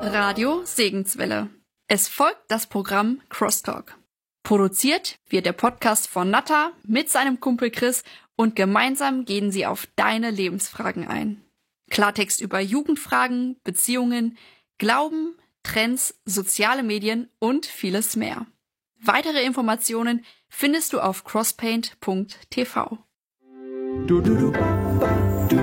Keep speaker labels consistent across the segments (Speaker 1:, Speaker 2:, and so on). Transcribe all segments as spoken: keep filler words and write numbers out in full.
Speaker 1: Radio Segenswelle. Es folgt das Programm Crosstalk. Produziert wird der Podcast von Natta mit seinem Kumpel Chris und gemeinsam gehen sie auf deine Lebensfragen ein. Klartext über Jugendfragen, Beziehungen, Glauben, Trends, soziale Medien und vieles mehr. Weitere Informationen findest du auf crosspaint punkt t v.
Speaker 2: Du, du, du, du.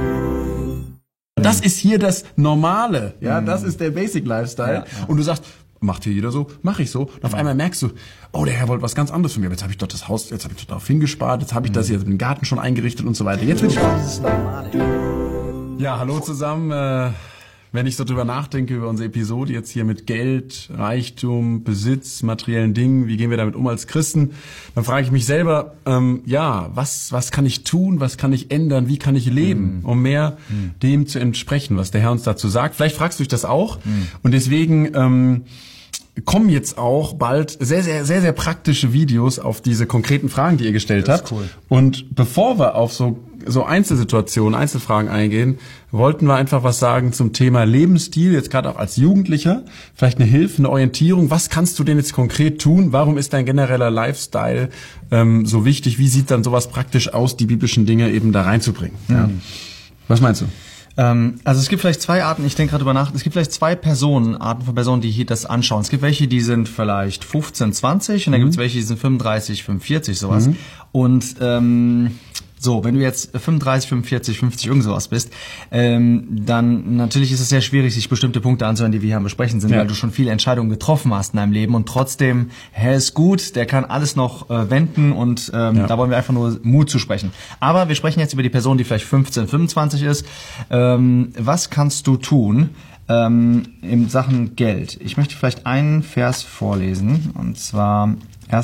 Speaker 2: Das ist hier das Normale, ja, mhm. Das ist der Basic Lifestyle. Ja, ja. Und du sagst, macht hier jeder so, mach ich so. Und auf mhm. einmal merkst du, oh, der Herr wollte was ganz anderes von mir. Jetzt habe ich dort das Haus, jetzt habe ich darauf hingespart, jetzt habe ich mhm. das jetzt den Garten schon eingerichtet und so weiter. Jetzt will ich mal dieses Normale. Ja, hallo zusammen. Äh, wenn ich so drüber nachdenke über unsere Episode jetzt hier mit Geld, Reichtum, Besitz, materiellen Dingen, wie gehen wir damit um als Christen, dann frage ich mich selber, ähm, ja, was was kann ich tun, was kann ich ändern, wie kann ich leben, mhm. um mehr mhm. dem zu entsprechen, was der Herr uns dazu sagt. Vielleicht fragst du dich das auch mhm. und deswegen ähm, kommen jetzt auch bald sehr, sehr, sehr, sehr praktische Videos auf diese konkreten Fragen, die ihr gestellt habt.
Speaker 3: Cool.
Speaker 2: Und bevor wir auf so so Einzelsituationen, Einzelfragen eingehen, wollten wir einfach was sagen zum Thema Lebensstil, jetzt gerade auch als Jugendlicher. Vielleicht eine Hilfe, eine Orientierung. Was kannst du denn jetzt konkret tun? Warum ist dein genereller Lifestyle ähm, so wichtig? Wie sieht dann sowas praktisch aus, die biblischen Dinge eben da reinzubringen? Mhm. Ja. Was meinst du?
Speaker 3: Ähm, also es gibt vielleicht zwei Arten, ich denke gerade drüber nach, es gibt vielleicht zwei Personen, Arten von Personen, die hier das anschauen. Es gibt welche, die sind vielleicht fünfzehn, zwanzig und dann mhm. gibt es welche, die sind fünfunddreißig, fünfundvierzig, sowas. Mhm. Und ähm, so, wenn du jetzt fünfunddreißig, fünfundvierzig, fünfzig, irgend sowas bist, ähm, dann natürlich ist es sehr schwierig, sich bestimmte Punkte anzuhören, die wir hier am Besprechen sind, ja. weil du schon viele Entscheidungen getroffen hast in deinem Leben und trotzdem, Herr ist gut, der kann alles noch äh, wenden und ähm, ja. da wollen wir einfach nur Mut zu sprechen. Aber wir sprechen jetzt über die Person, die vielleicht fünfzehn, fünfundzwanzig ist. Ähm, was kannst du tun ähm, in Sachen Geld? Ich möchte vielleicht einen Vers vorlesen, und zwar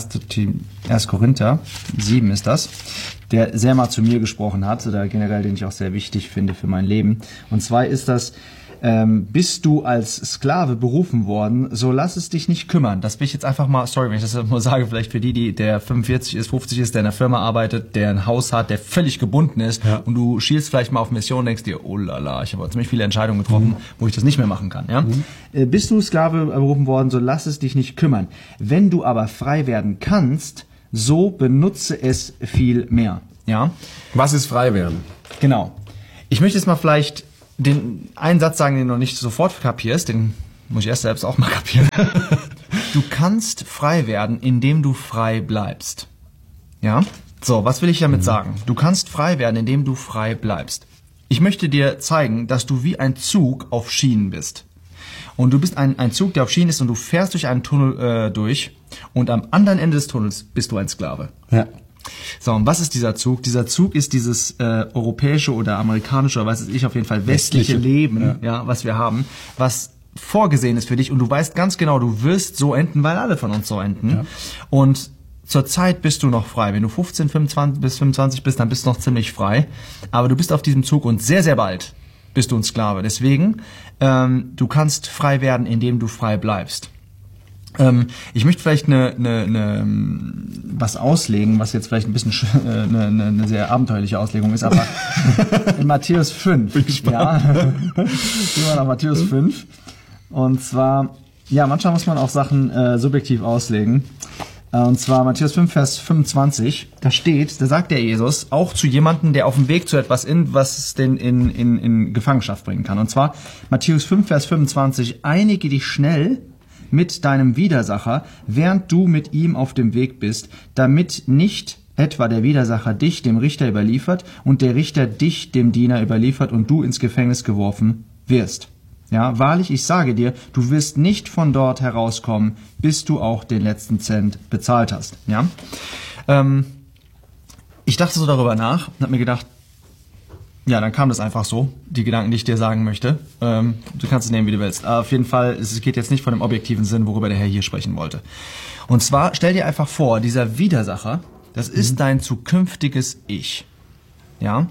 Speaker 3: erster Korinther sieben ist das, der sehr mal zu mir gesprochen hat, oder generell, den ich auch sehr wichtig finde für mein Leben. Und zwar ist das, ähm, bist du als Sklave berufen worden, so lass es dich nicht kümmern. Das will ich jetzt einfach mal, sorry, wenn ich das nur sage, vielleicht für die, die der fünfundvierzig ist, fünfzig ist, der in einer Firma arbeitet, der ein Haus hat, der völlig gebunden ist ja. und du schielst vielleicht mal auf Mission und denkst dir, oh lala, ich habe ziemlich viele Entscheidungen getroffen, mhm. wo ich das nicht mehr machen kann. Ja? Mhm. Äh, bist du Sklave berufen worden, so lass es dich nicht kümmern. Wenn du aber frei werden kannst, so benutze es viel mehr. Ja?
Speaker 2: Was ist frei werden?
Speaker 3: Genau. Ich möchte jetzt mal vielleicht den einen Satz sagen, den du noch nicht sofort kapierst, den muss ich erst selbst auch mal kapieren. Du kannst frei werden, indem du frei bleibst. Ja? So, was will ich damit sagen? Du kannst frei werden, indem du frei bleibst. Ich möchte dir zeigen, dass du wie ein Zug auf Schienen bist. Und du bist ein, ein Zug, der auf Schienen ist und du fährst durch einen Tunnel äh, durch und am anderen Ende des Tunnels bist du ein Sklave.
Speaker 2: Ja.
Speaker 3: So, und was ist dieser Zug? Dieser Zug ist dieses äh, europäische oder amerikanische, oder weiß ich auf jeden Fall westliche, westliche. Leben, ja. ja, was wir haben, was vorgesehen ist für dich und du weißt ganz genau, du wirst so enden, weil alle von uns so enden. Ja. Und zurzeit bist du noch frei. Wenn du fünfzehn, fünfundzwanzig bis fünfundzwanzig bist, dann bist du noch ziemlich frei. Aber du bist auf diesem Zug und sehr, sehr bald bist du ein Sklave. Deswegen, ähm, du kannst frei werden, indem du frei bleibst. Ähm, ich möchte vielleicht eine, eine, eine, was auslegen, was jetzt vielleicht ein bisschen äh, eine, eine sehr abenteuerliche Auslegung ist, aber in Matthäus fünf.
Speaker 2: Bin gespannt.
Speaker 3: Ja, gehen wir nach Matthäus fünf. Und zwar, ja, manchmal muss man auch Sachen äh, subjektiv auslegen. Und zwar Matthäus fünf, Vers fünfundzwanzig, da steht, da sagt der Jesus auch zu jemandem, der auf dem Weg zu etwas in, was es den in, in, in Gefangenschaft bringen kann. Und zwar Matthäus fünf, Vers fünfundzwanzig, einige dich schnell mit deinem Widersacher, während du mit ihm auf dem Weg bist, damit nicht etwa der Widersacher dich dem Richter überliefert und der Richter dich dem Diener überliefert und du ins Gefängnis geworfen wirst. Ja, wahrlich, ich sage dir, du wirst nicht von dort herauskommen, bis du auch den letzten Cent bezahlt hast. Ja, ähm, ich dachte so darüber nach und habe mir gedacht, ja, dann kam das einfach so, die Gedanken, die ich dir sagen möchte. Ähm, du kannst es nehmen, wie du willst. Aber auf jeden Fall, es geht jetzt nicht von dem objektiven Sinn, worüber der Herr hier sprechen wollte. Und zwar, stell dir einfach vor, dieser Widersacher, das ist mhm. dein zukünftiges Ich. Ja,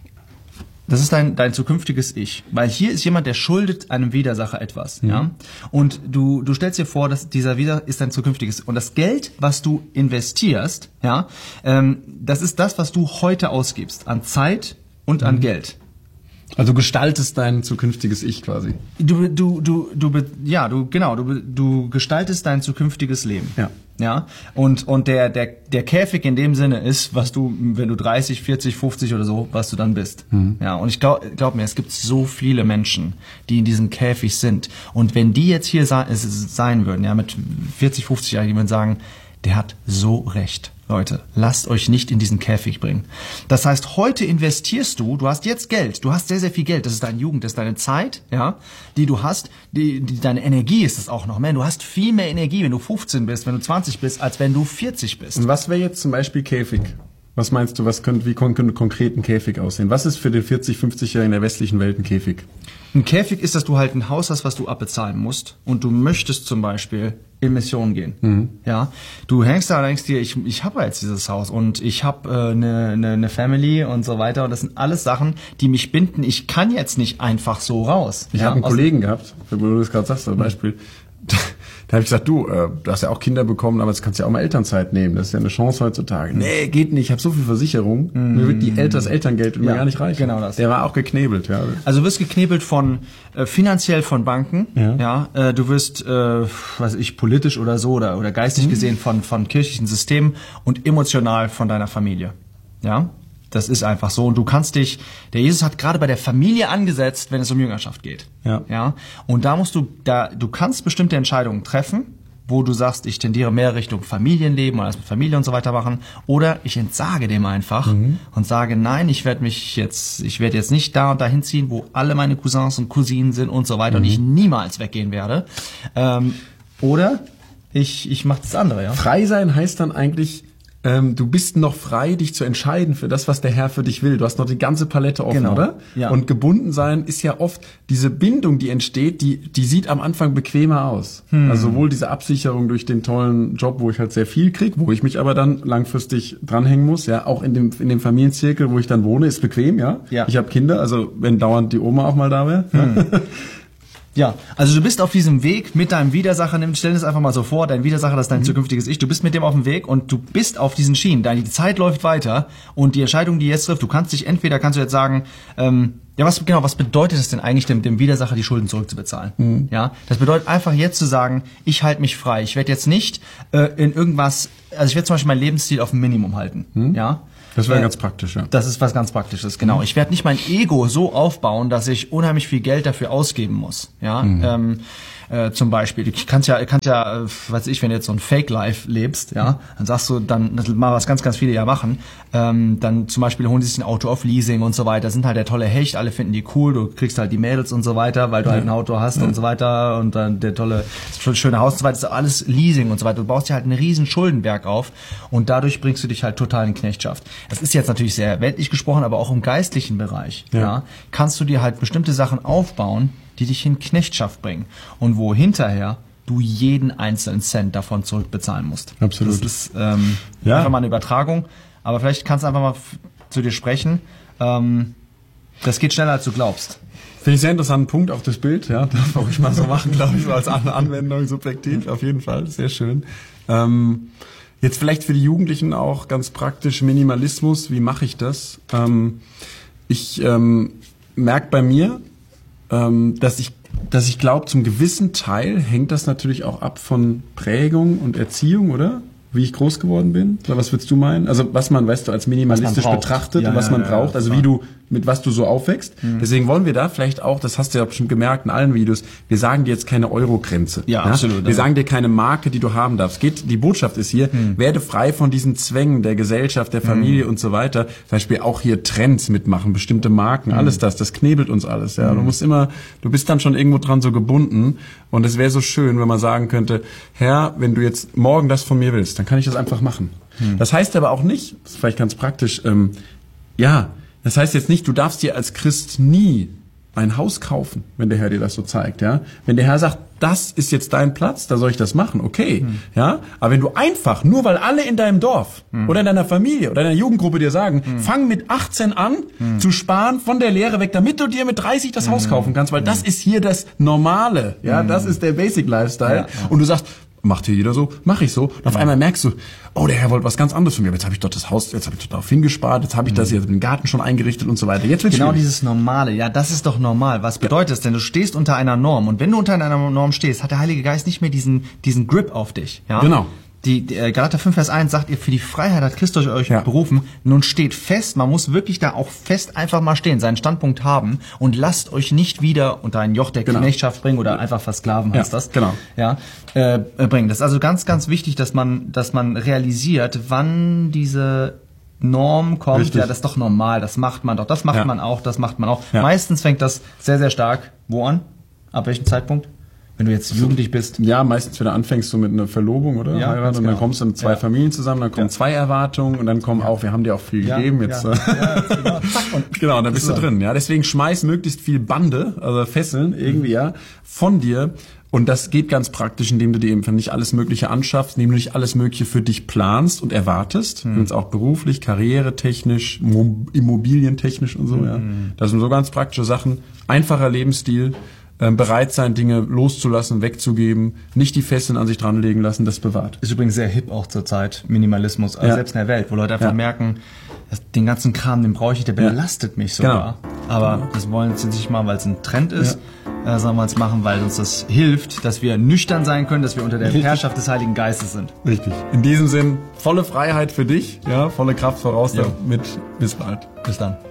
Speaker 3: das ist dein, dein zukünftiges Ich. Weil hier ist jemand, der schuldet einem Widersacher etwas. Mhm. Ja? Und du, du stellst dir vor, dass dieser Widersacher ist dein zukünftiges. Und das Geld, was du investierst, ja, ähm, das ist das, was du heute ausgibst. An Zeit und an mhm. Geld.
Speaker 2: Also gestaltest dein zukünftiges Ich quasi.
Speaker 3: Du, du, du, du, ja, du, genau, du, du gestaltest dein zukünftiges Leben.
Speaker 2: Ja.
Speaker 3: Ja. Und, und der, der, der Käfig in dem Sinne ist, was du, wenn du dreißig, vierzig, fünfzig oder so, was du dann bist. Mhm. Ja. Und ich glaub, glaub mir, es gibt so viele Menschen, die in diesem Käfig sind. Und wenn die jetzt hier sein würden, ja, mit vierzig, fünfzig Jahren, die würden sagen, der hat so recht. Leute, lasst euch nicht in diesen Käfig bringen. Das heißt, heute investierst du, du hast jetzt Geld, du hast sehr, sehr viel Geld, das ist deine Jugend, das ist deine Zeit, ja, die du hast, die, die, deine Energie ist es auch noch mehr. Du hast viel mehr Energie, wenn du fünfzehn bist, wenn du zwanzig bist, als wenn du vierzig bist.
Speaker 2: Und was wäre jetzt zum Beispiel Käfig? Was meinst du, was könnte, wie könnte konkret ein Käfig aussehen? Was ist für den vierzig-, fünfzigjährigen in der westlichen Welt ein Käfig?
Speaker 3: Ein Käfig ist, dass du halt ein Haus hast, was du abbezahlen musst und du möchtest zum Beispiel in Mission gehen. Mhm. Ja, du hängst da und denkst dir, ich, ich habe jetzt dieses Haus und ich habe eine äh, ne, ne, ne Family und so weiter und das sind alles Sachen, die mich binden. Ich kann jetzt nicht einfach so raus.
Speaker 2: Ich
Speaker 3: ja,
Speaker 2: habe einen Kollegen gehabt, wo du das gerade sagst, zum Beispiel. Da habe ich gesagt, du, äh, du hast ja auch Kinder bekommen, aber jetzt kannst du ja auch mal Elternzeit nehmen. Das ist ja eine Chance heutzutage. Nee, geht nicht, ich habe so viel Versicherung. Mm. Mir wird die El- das Elterngeld immer ja, gar nicht reichen.
Speaker 3: Genau das.
Speaker 2: Der war auch geknebelt, ja.
Speaker 3: Also du wirst geknebelt von äh, finanziell von Banken, ja. ja äh, du wirst, äh, weiß ich, politisch oder so oder, oder geistig mm. gesehen von, von kirchlichen Systemen und emotional von deiner Familie. Ja. Das ist einfach so. Und du kannst dich, der Jesus hat gerade bei der Familie angesetzt, wenn es um Jüngerschaft geht.
Speaker 2: Ja.
Speaker 3: Ja. Und da musst du, da, du kannst bestimmte Entscheidungen treffen, wo du sagst, ich tendiere mehr Richtung Familienleben oder das mit Familie und so weiter machen. Oder ich entsage dem einfach mhm. und sage, nein, ich werde mich jetzt, ich werde jetzt nicht da und dahin ziehen, wo alle meine Cousins und Cousinen sind und so weiter mhm. und ich niemals weggehen werde. Ähm, oder ich, ich mache das andere, ja.
Speaker 2: Frei sein heißt dann eigentlich, Ähm, du bist noch frei, dich zu entscheiden für das, was der Herr für dich will. Du hast noch die ganze Palette offen,
Speaker 3: genau.
Speaker 2: oder?
Speaker 3: Ja.
Speaker 2: Und gebunden sein ist ja oft diese Bindung, die entsteht, die die sieht am Anfang bequemer aus. Hm. Also sowohl diese Absicherung durch den tollen Job, wo ich halt sehr viel krieg, wo ich mich aber dann langfristig dranhängen muss, ja, auch in dem in dem Familienzirkel, wo ich dann wohne, ist bequem, ja.
Speaker 3: ja.
Speaker 2: Ich habe Kinder, also wenn dauernd die Oma auch mal da wäre.
Speaker 3: Hm. Ja, also du bist auf diesem Weg mit deinem Widersacher, nimm, stell dir das einfach mal so vor, dein Widersacher, das ist dein mhm. zukünftiges Ich, du bist mit dem auf dem Weg und du bist auf diesen Schienen, deine die Zeit läuft weiter und die Entscheidung, die jetzt trifft, du kannst dich entweder, kannst du jetzt sagen, ähm, ja, was genau, was bedeutet es denn eigentlich, dem, dem Widersacher die Schulden zurückzubezahlen? Mhm. Ja, das bedeutet einfach jetzt zu sagen, ich halte mich frei, ich werde jetzt nicht äh, in irgendwas, also ich werde zum Beispiel mein Lebensstil auf ein Minimum halten, mhm. ja.
Speaker 2: Das wäre äh, ganz praktisch, ja.
Speaker 3: Das ist was ganz Praktisches, genau. Ich werde nicht mein Ego so aufbauen, dass ich unheimlich viel Geld dafür ausgeben muss, ja. Mhm. Ähm, äh, zum Beispiel, du kannst ja, kannst ja, äh, weiß ich, wenn du jetzt so ein Fake-Life lebst, ja, dann sagst du, dann mal was ganz, ganz viele ja machen, ähm, dann zum Beispiel holen sie sich ein Auto auf Leasing und so weiter, sind halt der tolle Hecht, alle finden die cool, du kriegst halt die Mädels und so weiter, weil du ja. halt ein Auto hast ja. und so weiter und dann der tolle, das schöne Haus und so weiter, das ist alles Leasing und so weiter. Du baust dir halt einen riesen Schuldenberg auf und dadurch bringst du dich halt total in Knechtschaft. Das ist jetzt natürlich sehr weltlich gesprochen, aber auch im geistlichen Bereich, ja, ja kannst du dir halt bestimmte Sachen aufbauen, die dich in Knechtschaft bringen und wo hinterher du jeden einzelnen Cent davon zurückbezahlen musst.
Speaker 2: Absolut.
Speaker 3: Das ist ähm, ja. einfach mal eine Übertragung, aber vielleicht kannst du einfach mal f- zu dir sprechen. Ähm, das geht schneller, als du glaubst.
Speaker 2: Finde ich sehr interessanten Punkt, auch das Bild, ja, darf auch ich mal so machen, glaube ich, so als Anwendung, subjektiv, auf jeden Fall, sehr schön. Ähm, jetzt vielleicht für die Jugendlichen auch ganz praktisch Minimalismus, wie mache ich das? Ähm, ich ähm, merke bei mir, dass ich, dass ich glaube, zum gewissen Teil hängt das natürlich auch ab von Prägung und Erziehung, oder? Wie ich groß geworden bin? Oder was würdest du meinen? Also was man, weißt du, als minimalistisch betrachtet
Speaker 3: ja,
Speaker 2: und was
Speaker 3: ja,
Speaker 2: man
Speaker 3: ja,
Speaker 2: braucht, also wie du, mit was du so aufwächst. Mhm. Deswegen wollen wir da vielleicht auch, das hast du ja bestimmt gemerkt in allen Videos, wir sagen dir jetzt keine Euro-Grenze.
Speaker 3: Ja, ja? absolut.
Speaker 2: Wir ja. sagen dir keine Marke, die du haben darfst. Geht, die Botschaft ist hier, mhm. werde frei von diesen Zwängen der Gesellschaft, der Familie mhm. und so weiter. Zum Beispiel auch hier Trends mitmachen, bestimmte Marken, mhm. alles das, das knebelt uns alles. Ja, mhm. Du musst immer, du bist dann schon irgendwo dran so gebunden und es wäre so schön, wenn man sagen könnte, Herr, wenn du jetzt morgen das von mir willst, dann kann ich das einfach machen. Mhm. Das heißt aber auch nicht, das ist vielleicht ganz praktisch, ähm, ja, das heißt jetzt nicht, du darfst dir als Christ nie ein Haus kaufen, wenn der Herr dir das so zeigt, ja. Wenn der Herr sagt, das ist jetzt dein Platz, da soll ich das machen, okay, mhm. ja. Aber wenn du einfach, nur weil alle in deinem Dorf mhm. oder in deiner Familie oder in deiner Jugendgruppe dir sagen, mhm. fang mit achtzehn an mhm. zu sparen von der Lehre weg, damit du dir mit dreißig das mhm. Haus kaufen kannst, weil mhm. das ist hier das Normale, ja. Mhm. Das ist der Basic Lifestyle. Ja, ja. Und du sagst, macht hier jeder so, mache ich so. Und auf einmal merkst du, oh, der Herr wollte was ganz anderes von mir. Jetzt habe ich dort das Haus, jetzt habe ich dort darauf hingespart, jetzt habe ich das, jetzt den Garten schon eingerichtet und so weiter. Jetzt wird's
Speaker 3: Genau
Speaker 2: schwierig.
Speaker 3: dieses Normale, ja, das ist doch normal. Was bedeutet es denn? Du stehst unter einer Norm und wenn du unter einer Norm stehst, hat der Heilige Geist nicht mehr diesen diesen Grip auf dich. Ja?
Speaker 2: Genau.
Speaker 3: Die, die äh, Galater fünf, Vers eins sagt, ihr für die Freiheit hat Christus euch
Speaker 2: Ja.
Speaker 3: berufen. Nun steht fest, man muss wirklich da auch fest einfach mal stehen, seinen Standpunkt haben und lasst euch nicht wieder unter ein Joch der
Speaker 2: Genau.
Speaker 3: Knechtschaft bringen oder einfach versklaven heißt
Speaker 2: Ja,
Speaker 3: das.
Speaker 2: genau.
Speaker 3: Ja, äh, äh, bringen. Das ist also ganz, ganz wichtig, dass man, dass man realisiert, wann diese Norm kommt.
Speaker 2: Richtig.
Speaker 3: Ja, das ist doch normal, das macht man doch, das macht
Speaker 2: Ja.
Speaker 3: man auch, das macht man auch.
Speaker 2: Ja.
Speaker 3: Meistens fängt das sehr, sehr stark wo an? Ab welchem Zeitpunkt? Wenn du jetzt jugendlich bist.
Speaker 2: Ja, meistens, wenn du anfängst, so mit einer Verlobung, oder?
Speaker 3: Ja,
Speaker 2: Heirat,
Speaker 3: ganz
Speaker 2: und dann
Speaker 3: genau.
Speaker 2: kommst du in zwei
Speaker 3: Ja.
Speaker 2: Familien zusammen, dann kommen
Speaker 3: Ja.
Speaker 2: zwei Erwartungen und dann kommen auch, wir haben dir auch viel
Speaker 3: Ja,
Speaker 2: gegeben, jetzt,
Speaker 3: ja.
Speaker 2: äh,
Speaker 3: Ja, genau. Zack, und
Speaker 2: genau, und dann bist du
Speaker 3: so.
Speaker 2: drin, ja. Deswegen schmeiß möglichst viel Bande, also Fesseln, irgendwie, ja, von dir. Und das geht ganz praktisch, indem du dir eben nicht alles Mögliche anschaffst, indem du nicht alles Mögliche für dich planst und erwartest.
Speaker 3: Hm.
Speaker 2: Übrigens auch beruflich, karrieretechnisch, mo- immobilientechnisch und so, ja.
Speaker 3: Hm.
Speaker 2: Das sind so ganz praktische Sachen. Einfacher Lebensstil. Ähm, bereit sein, Dinge loszulassen, wegzugeben, nicht die Fesseln an sich dranlegen lassen, das bewahrt.
Speaker 3: Ist übrigens sehr hip auch zur Zeit, Minimalismus, also
Speaker 2: Ja.
Speaker 3: selbst in der Welt, wo Leute einfach
Speaker 2: Ja.
Speaker 3: merken, dass den ganzen Kram, den brauche ich, der belastet mich sogar.
Speaker 2: Genau.
Speaker 3: Aber das wollen sie nicht machen, weil es ein Trend ist, äh, sondern wollen es machen, weil uns das hilft, dass wir nüchtern sein können, dass wir unter der
Speaker 2: Richtig.
Speaker 3: Herrschaft des Heiligen Geistes sind.
Speaker 2: Richtig. In diesem Sinn, volle Freiheit für dich, ja, volle Kraft voraus
Speaker 3: Jo.
Speaker 2: damit. Bis bald.
Speaker 3: Bis dann.